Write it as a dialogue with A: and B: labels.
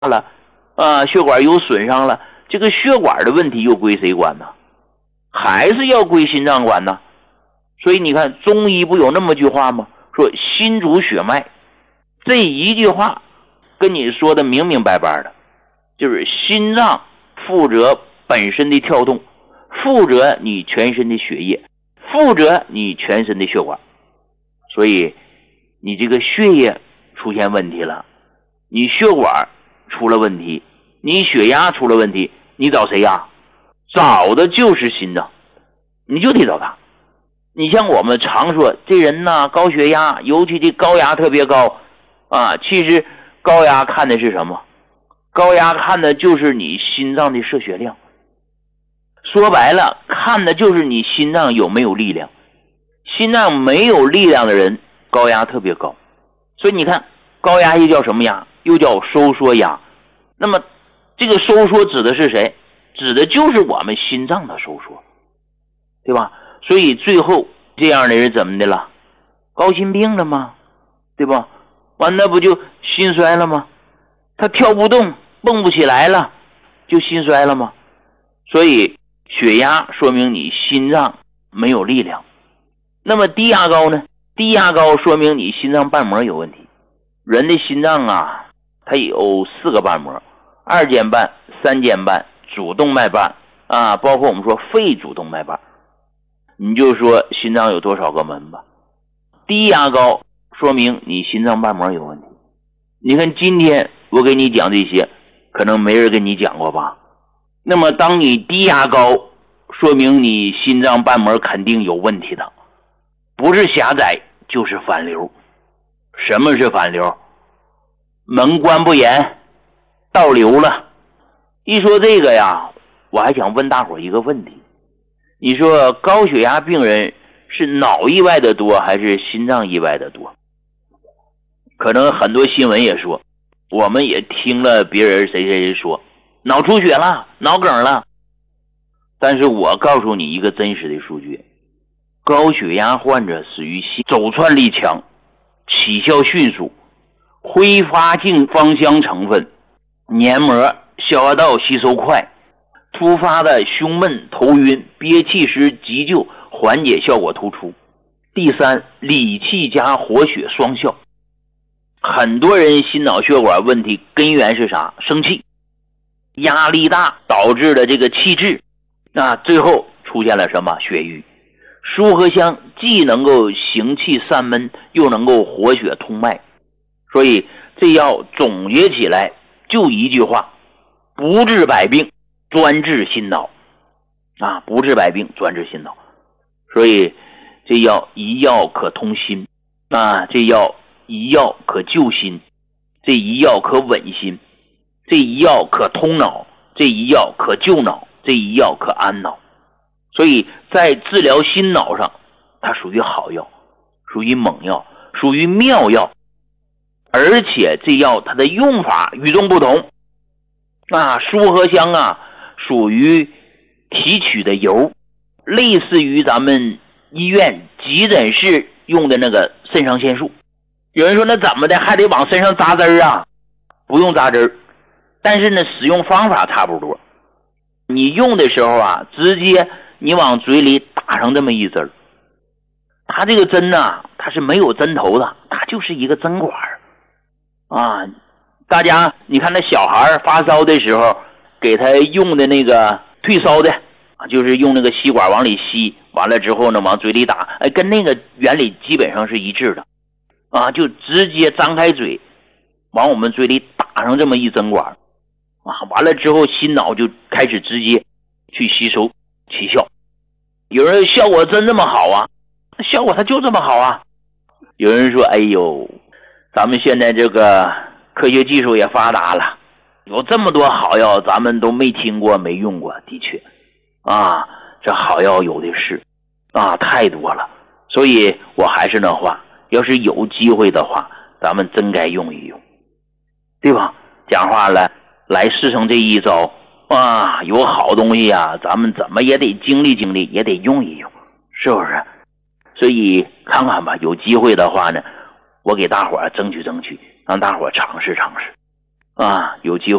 A: 了血管有损伤了，这个血管的问题又归谁管呢？还是要归心脏管呢。所以你看中医不有那么句话吗？说心主血脉，这一句话跟你说的明明白白的，就是心脏负责本身的跳动，负责你全身的血液，负责你全身的血管。所以你这个血液出现问题了，你血管出了问题，你血压出了问题，你找谁呀？找的就是心脏，你就得找他。你像我们常说这人呢高血压，尤其这高压特别高其实高压看的是什么？高压看的就是你心脏的射血量，说白了看的就是你心脏有没有力量。心脏没有力量的人高压特别高，所以你看高压又叫什么压？又叫收缩压。那么这个收缩指的是谁？指的就是我们心脏的收缩，对吧？所以最后这样的人怎么的了？高心病了吗？对吧？完了不就心衰了吗？他跳不动蹦不起来了，就心衰了吗？所以血压说明你心脏没有力量。那么低压高呢？低压高说明你心脏瓣膜有问题。人的心脏它有4个瓣膜，2间瓣、3间瓣、主动脉瓣包括我们说肺主动脉瓣。你就说心脏有多少个门吧。低压高说明你心脏瓣膜有问题。你看今天我给你讲这些，可能没人跟你讲过吧。那么当你低压高，说明你心脏瓣膜肯定有问题的，不是狭窄就是反流。什么是反流？门关不严，倒流了。一说这个呀，我还想问大伙一个问题，你说高血压病人是脑意外的多还是心脏意外的多？可能很多新闻也说，我们也听了别人谁谁谁说脑出血了，脑梗了。但是我告诉你一个真实的数据，高血压患者死于心走窜力强，起效迅速，挥发性芳香成分，黏膜消化道吸收快，突发的胸闷头晕憋气时急救缓解效果突出。第三，理气加活血双效。很多人心脑血管问题根源是啥？生气，压力大导致的这个气滞，最后出现了什么？血瘀。舒和香既能够行气散闷，又能够活血通脉。所以这药总结起来就一句话，不治百病，专治心脑不治百病，专治心脑。所以这药一药可通心这药一药可救心，这一药可稳心，这一药可通脑，这一药可救脑，这一药可安脑。所以在治疗心脑上，它属于好药，属于猛药，属于妙药。而且这药它的用法与众不同舒和香属于提取的油，类似于咱们医院急诊室用的那个肾上腺素。有人说那怎么的，还得往身上扎针不用扎针，但是呢使用方法差不多。你用的时候直接你往嘴里打上这么一针，它这个针它是没有针头的，它就是一个针管大家你看那小孩发烧的时候给他用的那个退烧的就是用那个吸管往里吸，完了之后呢往嘴里打，跟那个原理基本上是一致的就直接张开嘴往我们嘴里打上这么一针管完了之后心脑就开始直接去吸收起效。有人效果真这么好效果它就这么好有人说哎呦，咱们现在这个科学技术也发达了，有这么多好药咱们都没听过没用过。的确这好药有的是太多了。所以我还是那话，要是有机会的话咱们真该用一用，对吧？讲话了来试上这一招有好东西咱们怎么也得经历经历，也得用一用，是不是？所以看看吧，有机会的话呢，我给大伙儿争取争取，让大伙儿尝试尝试。 啊，有机会。